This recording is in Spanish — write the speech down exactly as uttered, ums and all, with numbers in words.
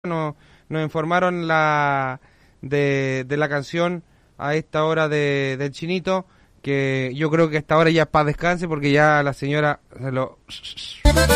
nos, nos informaron la de, de la canción a esta hora de, del Chinito, que yo creo que a esta hora ya es para descanse porque ya la señora se lo...